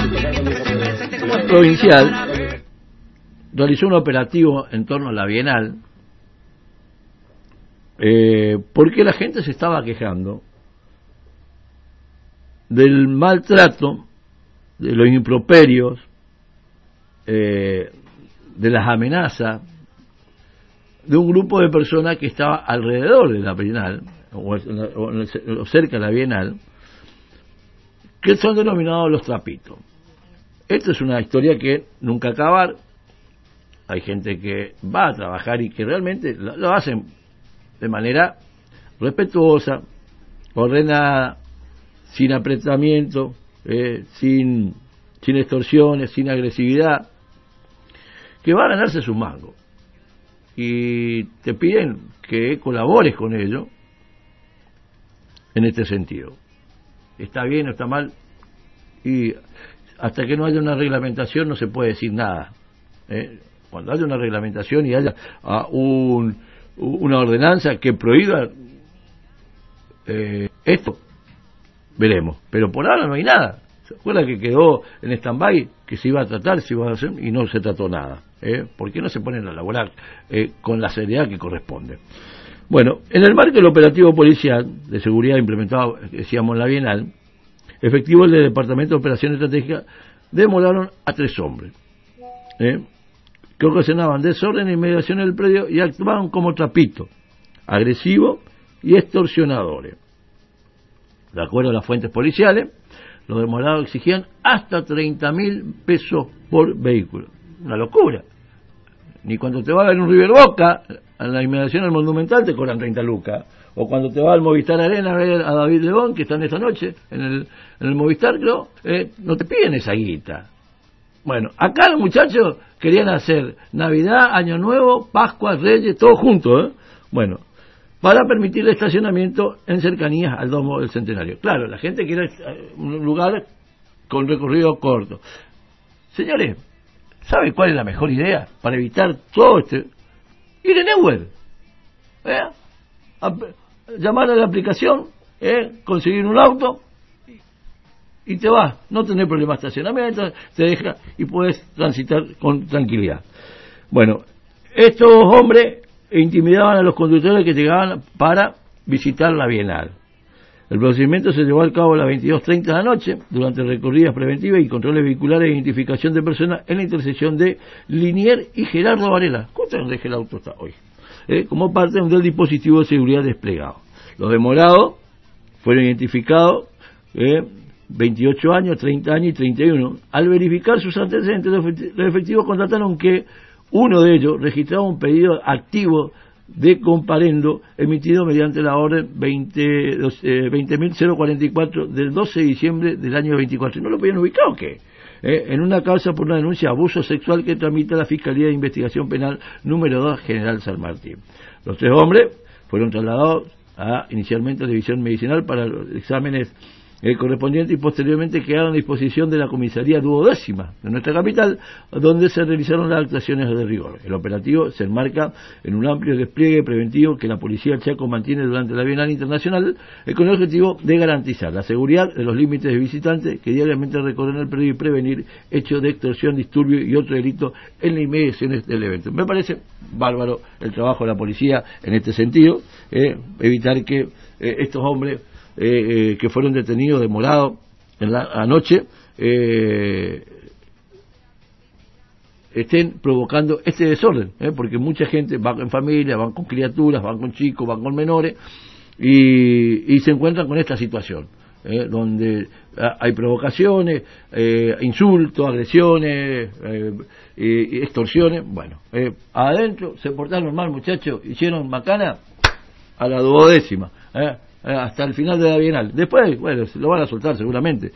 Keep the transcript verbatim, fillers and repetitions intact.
provincial realizó un operativo en torno a la Bienal eh, porque la gente se estaba quejando del maltrato, de los improperios, eh, de las amenazas de un grupo de personas que estaba alrededor de la Bienal o, o, o cerca de la Bienal, que son denominados los trapitos. Esta es una historia que nunca acabar. Hay gente que va a trabajar y que realmente lo, lo hacen de manera respetuosa, ordenada, sin apretamiento, eh, sin, sin extorsiones, sin agresividad, que va a ganarse su mango. Y te piden que colabores con ellos en este sentido. Está bien o está mal, y hasta que no haya una reglamentación no se puede decir nada. ¿eh? Cuando haya una reglamentación y haya uh, un, una ordenanza que prohíba eh, esto, veremos. Pero por ahora no hay nada. ¿Se acuerda que quedó en stand-by que se iba a tratar, se iba a hacer, y no se trató nada? ¿eh? ¿Por qué no se ponen a laborar eh, con la seriedad que corresponde? Bueno, en el marco del operativo policial de seguridad implementado, decíamos, en la Bienal, efectivos del Departamento de Operaciones Estratégicas demoraron a tres hombres ¿eh? que ocasionaban desorden e inmediación del predio y actuaban como trapitos, agresivos y extorsionadores. De acuerdo a las fuentes policiales, los demorados exigían hasta treinta mil pesos por vehículo. Una locura. Ni cuando te vas a ver un River Boca, a la inmediación del Monumental, te cobran treinta lucas. O cuando te vas al Movistar Arena a ver a David Lebón, que están esta noche en el, en el Movistar, creo, eh, no te piden esa guita. Bueno, acá los muchachos querían hacer Navidad, Año Nuevo, Pascua, Reyes, todo junto, ¿eh? Bueno, para permitir el estacionamiento en cercanías al Domo del Centenario. Claro, la gente quiere un lugar con recorrido corto. Señores, ¿sabe cuál es la mejor idea para evitar todo este? Ir en Uber, ¿eh? A, llamar a la aplicación, ¿eh? Conseguir un auto y, y te vas. No tenés problema de estacionamiento, te deja y puedes transitar con tranquilidad. Bueno, estos hombres intimidaban a los conductores que llegaban para visitar la Bienal. El procedimiento se llevó a cabo a las veintidós treinta de la noche, durante recorridas preventivas y controles vehiculares de identificación de personas en la intersección de Linier y Gerardo Varela, justo donde el auto está hoy, eh, como parte del dispositivo de seguridad desplegado. Los demorados fueron identificados, eh, veintiocho años, treinta años y treinta y uno. Al verificar sus antecedentes, los efectivos constataron que uno de ellos registraba un pedido activo de comparendo emitido mediante la orden veinte mil cuarenta y cuatro del doce de diciembre del año veinticuatro. ¿No lo podían ubicar o qué? Eh, en una causa por una denuncia de abuso sexual que tramita la Fiscalía de Investigación Penal número dos General San Martín. Los tres hombres fueron trasladados a inicialmente a la División Medicinal para los exámenes el correspondiente y posteriormente quedaron a disposición de la comisaría duodécima de nuestra capital, donde se realizaron las actuaciones de rigor. El operativo se enmarca en un amplio despliegue preventivo que la Policía del Chaco mantiene durante la Bienal Internacional, eh, con el objetivo de garantizar la seguridad de los límites de visitantes que diariamente recorren el predio y prevenir hechos de extorsión, disturbio y otro delito en las inmediaciones del evento. Me parece bárbaro el trabajo de la policía en este sentido, eh, evitar que eh, estos hombres Eh, eh, que fueron detenidos, demorados en la anoche, eh, estén provocando este desorden, ¿eh? porque mucha gente va en familia, van con criaturas, van con chicos, van con menores y, y se encuentran con esta situación, ¿eh? donde hay provocaciones, eh, insultos, agresiones, eh, eh, extorsiones. Bueno, eh, adentro se portaron mal, muchachos, hicieron macana a la duodécima, ¿eh? hasta el final de la Bienal. Después, bueno, lo van a soltar seguramente.